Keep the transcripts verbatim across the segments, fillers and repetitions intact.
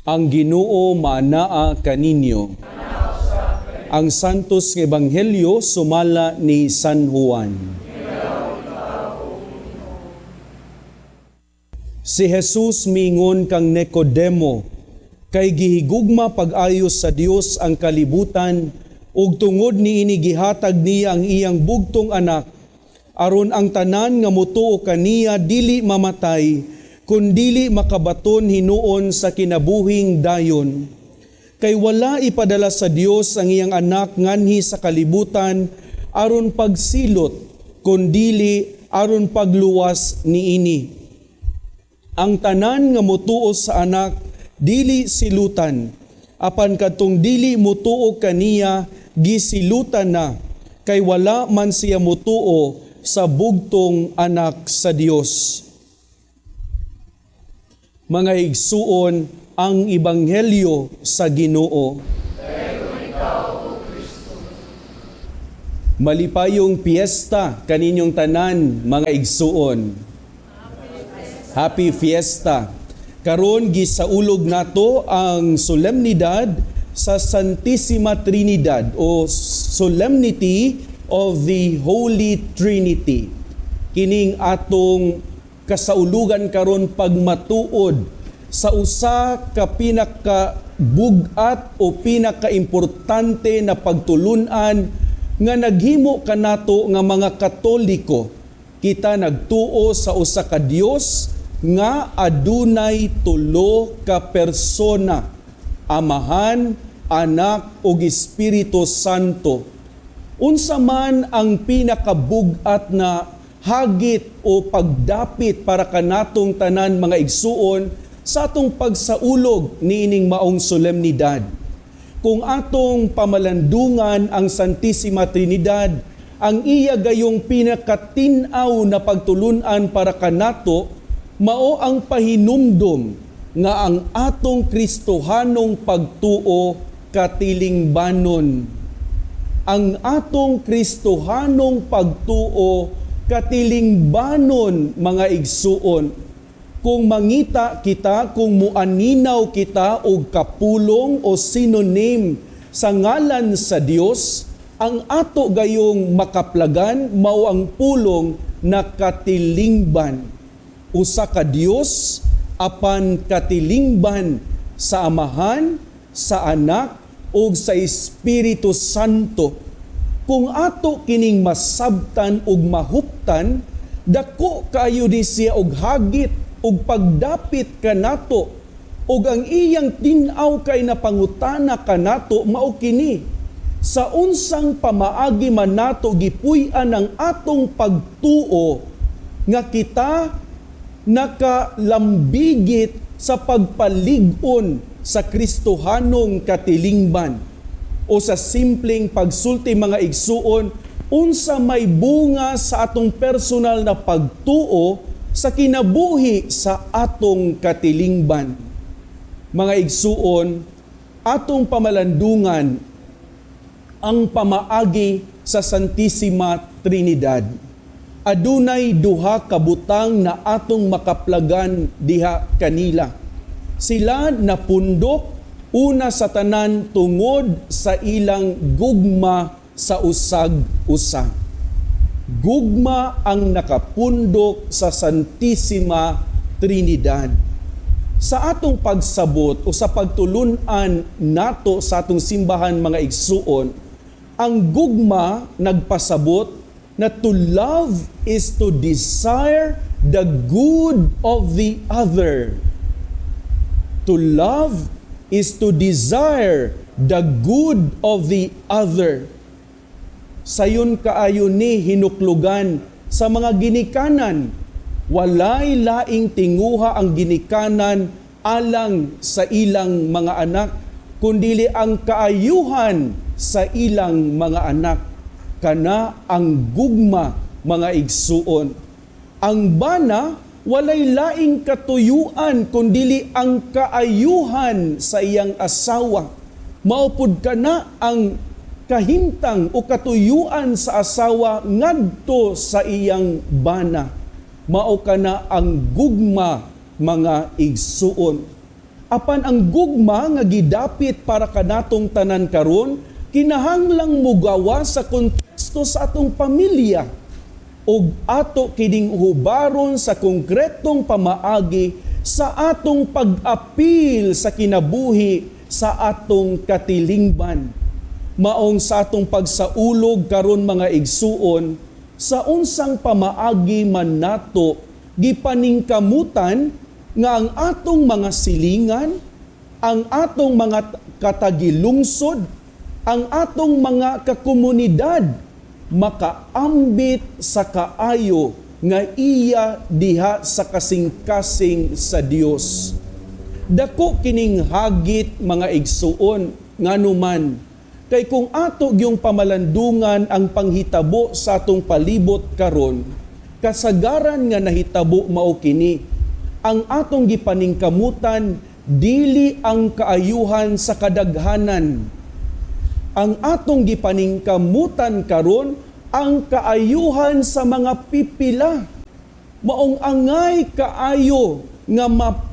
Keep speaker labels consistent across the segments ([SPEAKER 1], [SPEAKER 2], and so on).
[SPEAKER 1] Ang Ginoo maanaa kaninyo. Ang Santos nga Ebanghelyo sumala ni San Juan. Si Jesus mingon kang Nicodemo, kay gihigugma pag-ayos sa Dios ang kalibutan, ug tungod niini gihatag niya ang iyang bugtong anak, aron ang tanan nga motuo kaniya dili mamatay, kundili makabaton hinuon sa kinabuhing dayon. Kay wala ipadala sa Dios ang iyang anak nganhi sa kalibutan aron pagsilot, kundili aron pagluwas niini. Ang tanan nga motuo sa anak dili silutan, apan kadtong dili motuo kaniya gisilutan na, kay wala man siya motuo sa bugtong anak sa Dios. Mga igsuon, ang Ebanghelyo sa Ginoo. Malipayong piyesta kaninyong tanan, mga igsuon. Happy Fiesta. Karon gisaulog nato ang solemnidad sa Santissima Trinidad o Solemnity of the Holy Trinity. Kining atong kasaulugan karon pagmatuod sa usa ka pinakabugat o pinakaimportante na pagtulunan nga naghimo kanato nga mga Katoliko. Kita nagtuo sa usa ka Dios nga adunay tulo ka persona, Amahan, Anak ug Espiritu Santo. Unsa man ang pinakabugat na hagit o pagdapit para kanatong tanan, mga igsuon, sa atong pagsaulog niining maong solemnidad. Kung atong pamalandungan ang Santissima Trinidad, ang iya gayong pinakatinaw na pagtulunan para kanato, mao ang pahinumdom nga ang atong Kristohanong pagtuo katilingbanon. Ang atong Kristohanong pagtuo katilingbanon, mga igsuon. Kung mangita kita, kung muaninaw kita og kapulong o synonym sa ngalan sa Dios, ang ato gayong makaplagan mao ang pulong na katilingban. Usa ka Dios apan katilingban sa Amahan, sa Anak ug sa Espiritu Santo. Kung ato kining masabtan ug mahuptan, dako kaayo ni siya og hagit ug pagdapit kanato, ug ang iyang tin-aw kay napangutana kanato mao kini: sa unsang pamaagi man nato gipuy-an ang atong pagtuo nga kita nakalambigit sa pagpalig-on sa Kristohanong katilingban. O sa simpleng pagsulti, mga igsuon, unsa may bunga sa atong personal na pagtuo sa kinabuhi sa atong katilingban. Mga igsuon, atong pamalandungan ang pamaagi sa Santissima Trinidad. Adunay duha ka butang na atong makaplagan diha kanila. Sila napundok una sa tanan tungod sa ilang gugma sa usag-usa. Gugma ang nakapundok sa Santissima Trinidad. Sa atong pagsabot o sa pagtulunan nato sa atong simbahan, mga igsuon, ang gugma nagpasabot na to love is to desire the good of the other. To love is to desire the good of the other. Sayon kaayo ni hinuklugan sa mga ginikanan. Walay laing tinguha ang ginikanan alang sa ilang mga anak, kundili ang kaayuhan sa ilang mga anak. Kana ang gugma, mga igsuon. Ang bana, walay laing katuyuan, kundili ang kaayuhan sa iyang asawa. Maupod kana ang kahintang o katuyuan sa asawa ngadto sa iyang bana. Mao kana ang gugma, mga igsuon. Apan ang gugma nga gidapit para kanatong tanan karon, kinahanglang mugawa sa konteksto sa atong pamilya ug ato kining hubaron sa konkretong pamaagi sa atong pag-apil sa kinabuhi sa atong katilingban. Maong sa atong pagsaulog karon mga igsuon, sa unsang pamaagi man nato gipaningkamutan nga ang atong mga silingan, ang atong mga katagilungsod, ang atong mga kakomunidad makaambit sa kaayo nga iya diha sa kasing-kasing sa Dios. Dako kining hagit mga igsuon nganuman, kay kung ato gyung pamalandungan ang panghitabo sa atong palibot karon, kasagaran nga nahitabo mao kini, ang atong gipaningkamutan dili ang kaayuhan sa kadaghanan. Ang atong gipaningkamutan karon ang kaayuhan sa mga pipila. Maong angay kaayo nga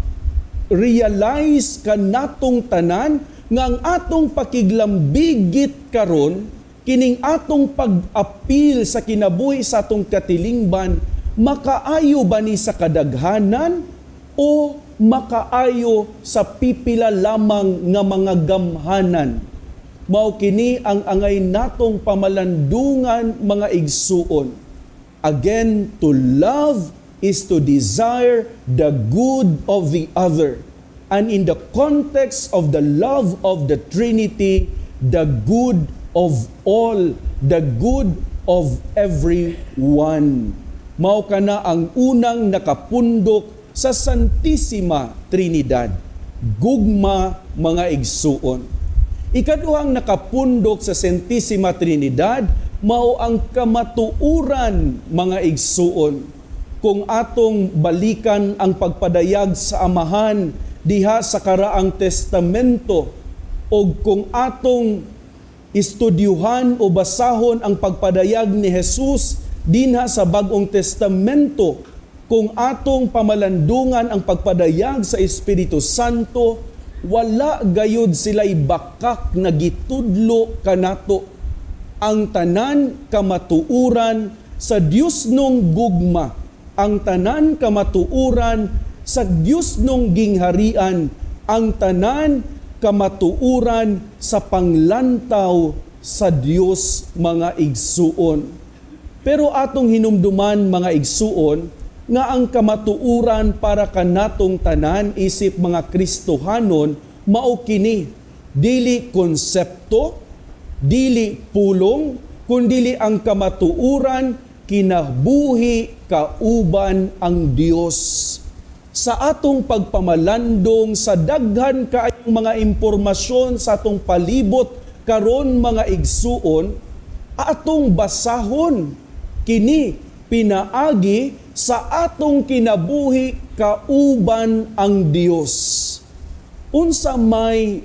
[SPEAKER 1] ma-realize kanatong tanan nga ang atong pakiglambigit karon, kining atong pag-apil sa kinabuhi sa atong katilingban, makaayo ba ni sa kadaghanan o makaayo sa pipila lamang nga mga gamhanan? Mao kini ang angay natong pamalandungan mga igsuon. Again, to love is to desire the good of the other. And in the context of the love of the Trinity, the good of all, the good of everyone. Mao kana ang unang nakapundok sa Santissima Trinidad. Gugma mga igsuon. Ikaduhang nakapundok sa Santissima Trinidad, mao ang kamatuuran mga igsuon. Kung atong balikan ang pagpadayag sa Amahan diha sa karaang testamento, o kung atong istudyuhan o basahon ang pagpadayag ni Jesus dinha sa Bagong Testamento, kung atong pamalandungan ang pagpadayag sa Espiritu Santo, wala gayud sila'y bakak na gitudlo kanato. Ang tanan kamatuuran sa Dios nung gugma, ang tanan kamatuuran sa Dios nung gingharian, ang tanan kamatuuran sa panglantaw sa Dios mga igsuon. Pero atong hinumduman mga igsuon, nga ang kamatuuran para kanatong tanan isip mga Kristohanon mao kini, dili konsepto, dili pulong, kundili ang kamatuuran kinabuhi kauban ang Dios. Sa atong pagpamalandong sa daghan kaayong mga impormasyon sa atong palibot karon mga igsuon, atong basahon kini pinaagi sa atong kinabuhi kauban ang Dios. Unsa may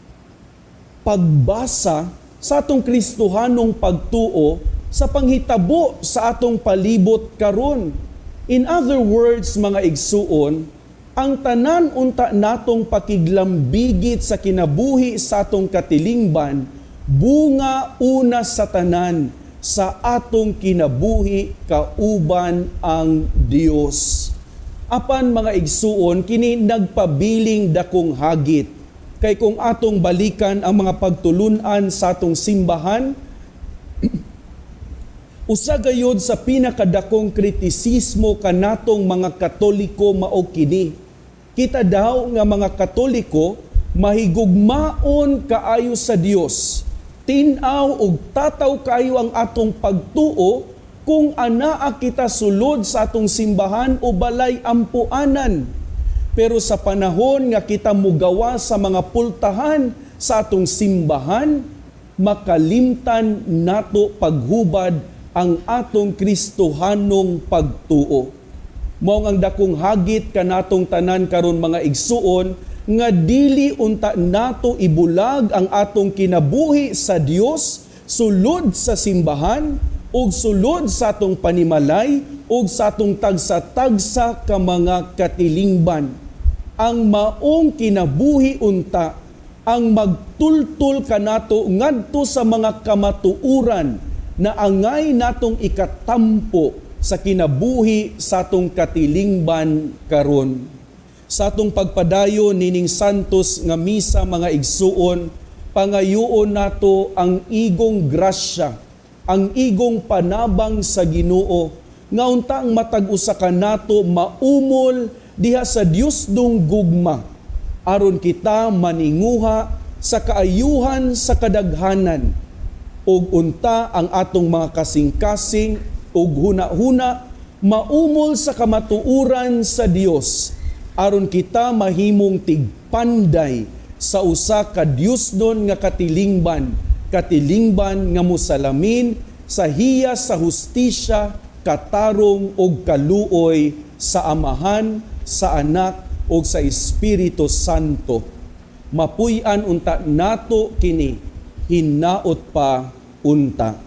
[SPEAKER 1] pagbasa sa atong Kristohanong pagtuo sa panghitabo sa atong palibot karon. In other words, mga igsuon, ang tanan unta natong pakiglambigit sa kinabuhi sa atong katilingban, bunga una sa tanan sa atong kinabuhi kauban ang Dios. Apan mga igsuon, kini nagpabiling dakong hagit. Kay kung atong balikan ang mga pagtulunan sa atong simbahan, usa gayud sa pinakadakong kritisismo kanatong mga Katoliko mao kini. Kita daw nga mga Katoliko mahigugmaon kaayo sa Dios. Tinaw ug tataw kayo ang atong pagtuo kung anaa kita sulod sa atong simbahan o balay ampuanan. Pero sa panahon nga kita mugawa sa mga pultahan sa atong simbahan, makalimtan nato paghubad ang atong Kristohanong pagtuo. Mao ang dakong hagit kanatong tanan karon mga igsuon, nga dili unta nato ibulag ang atong kinabuhi sa Dios sulod sa simbahan ug sulod sa atong panimalay ug sa atong tagsa-tagsa ka mga katilingban. ang maong kinabuhi unta, ang magtultul kanato ngadto sa mga kamatuuran na angay natong ikatampo sa kinabuhi sa atong katilingban karon. Sa atong pagpadayon nining santos nga misa mga igsuon, pangayuon nato ang igong grasya, ang igong panabang sa Ginoo, nga unta ang matag usa ka nato maumol diha sa Dios dong gugma, aron kita maninguha sa kaayuhan sa kadaghanan, ug unta ang atong mga kasing-kasing ug huna-huna maumol sa kamatuuran sa Dios, aron kita mahimong tigpanday sa usa ka Diosnon nga katilingban, katilingban nga mosalamin sa hiya sa hustisya, katarong ug kaluoy sa Amahan, sa Anak ug sa Espiritu Santo. Mapuy-an unta nato kini, hinaot pa unta.